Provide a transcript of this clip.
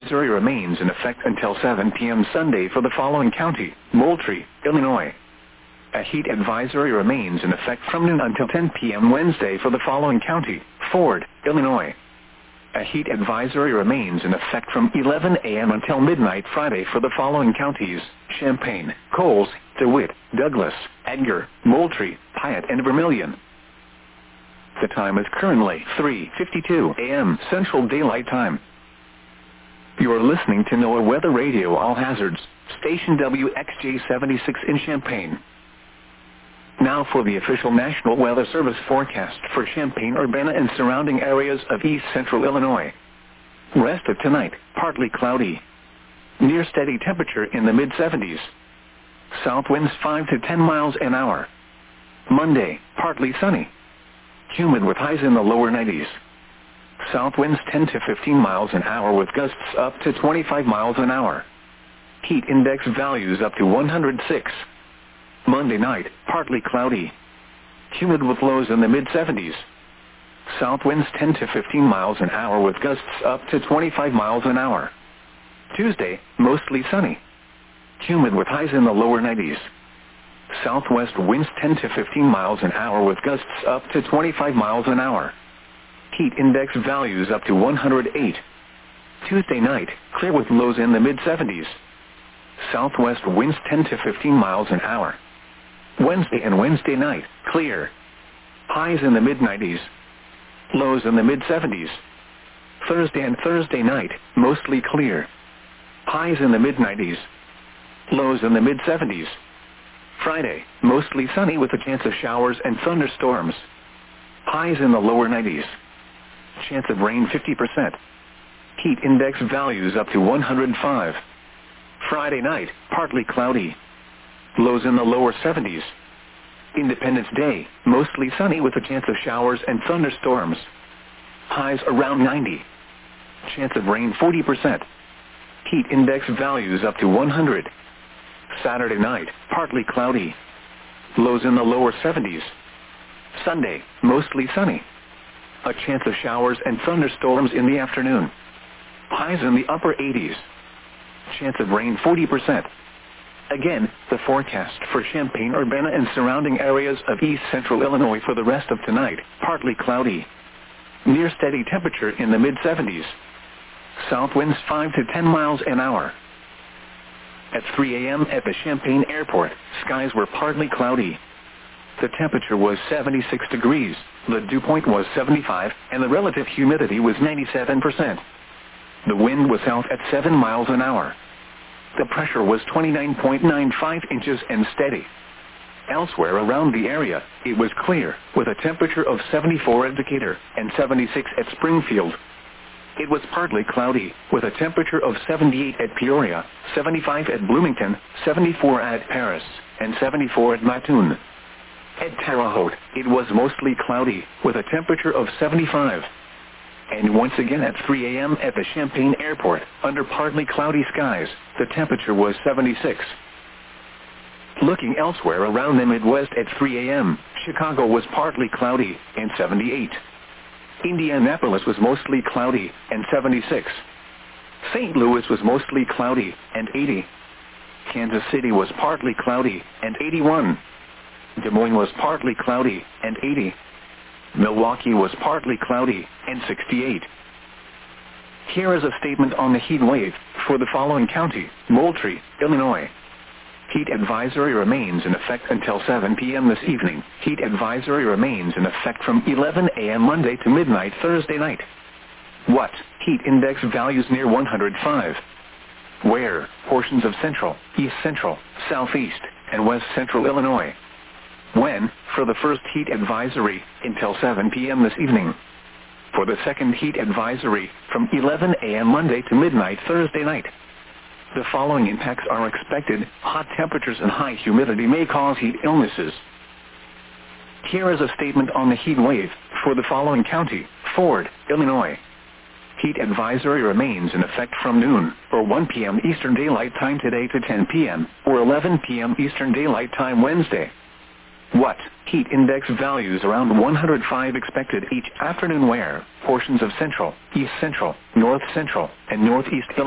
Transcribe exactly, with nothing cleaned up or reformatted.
advisory remains in effect until seven p m Sunday for the following county: Moultrie, Illinois. A heat advisory remains in effect from noon until ten p m Wednesday for the following county: Ford, Illinois. A heat advisory remains in effect from eleven a m until midnight Friday for the following counties: Champaign, Coles, DeWitt, Douglas, Edgar, Moultrie, Piatt, and Vermilion. The time is currently three fifty-two a m Central Daylight Time. You are listening to NOAA Weather Radio All Hazards, station W X J seventy-six in Champaign. Now for the official National Weather Service forecast for Champaign-Urbana and surrounding areas of east central Illinois. Rest of tonight, partly cloudy. Near steady temperature in the mid seventies. South winds five to ten miles an hour. Monday, partly sunny. Humid with highs in the lower nineties. South winds ten to fifteen miles an hour with gusts up to twenty-five miles an hour. Heat index values up to one hundred six. Monday night, partly cloudy. Humid with lows in the mid seventies. South winds ten to fifteen miles an hour with gusts up to twenty-five miles an hour. Tuesday, mostly sunny. Humid with highs in the lower nineties. Southwest winds ten to fifteen miles an hour with gusts up to twenty-five miles an hour. Heat index values up to one hundred eight. Tuesday night, clear with lows in the mid seventies. Southwest winds ten to fifteen miles an hour. Wednesday and Wednesday night, clear. Highs in the mid nineties. Lows in the mid seventies. Thursday and Thursday night, mostly clear. Highs in the mid nineties. Lows in the mid seventies. Friday, mostly sunny with a chance of showers and thunderstorms. Highs in the lower nineties. Chance of rain fifty percent. Heat index values up to one hundred five. Friday night, partly cloudy. Lows in the lower seventies. Independence Day, mostly sunny with a chance of showers and thunderstorms. Highs around ninety. Chance of rain forty percent. Heat index values up to one hundred. Saturday night, partly cloudy. Lows in the lower seventies. Sunday, mostly sunny. A chance of showers and thunderstorms in the afternoon. Highs in the upper eighties. Chance of rain forty percent. Again, the forecast for Champaign-Urbana and surrounding areas of east central Illinois for the rest of tonight: partly cloudy. Near steady temperature in the mid seventies. South winds five to ten miles an hour. At three a m at the Champaign Airport, skies were partly cloudy. The temperature was seventy-six degrees, the dew point was seventy-five, and the relative humidity was ninety-seven percent. The wind was south at seven miles an hour. The pressure was twenty-nine point nine five inches and steady. Elsewhere around the area, it was clear, with a temperature of seventy-four at Decatur and seventy-six at Springfield. It was partly cloudy, with a temperature of seventy-eight at Peoria, seventy-five at Bloomington, seventy-four at Paris, and seventy-four at Mattoon. At Terre Haute, it was mostly cloudy, with a temperature of seventy-five. And once again at three a m at the Champaign Airport, under partly cloudy skies, the temperature was seventy-six. Looking elsewhere around the Midwest at three a m, Chicago was partly cloudy, and seventy-eight. Indianapolis was mostly cloudy, and seventy-six. Saint Louis was mostly cloudy, and eighty. Kansas City was partly cloudy, and eighty-one. Des Moines was partly cloudy, and eighty. Milwaukee was partly cloudy, and sixty-eight. Here is a statement on the heat wave for the following county: Moultrie, Illinois. Heat advisory remains in effect until seven p m this evening. Heat advisory remains in effect from eleven a m Monday to midnight Thursday night. What? Heat index values near one hundred five. Where? Portions of central, east central, southeast, and west central Illinois. When? For the first heat advisory, until seven p m this evening. For the second heat advisory, from eleven a m Monday to midnight Thursday night. The following impacts are expected: hot temperatures and high humidity may cause heat illnesses. Here is a statement on the heat wave for the following county: Ford, Illinois. Heat advisory remains in effect from noon, or one p m Eastern Daylight Time today to ten p m, or eleven p m Eastern Daylight Time Wednesday. What? Heat index values around one hundred five expected each afternoon. Where? Portions of central, east central, north central, and northeast Illinois.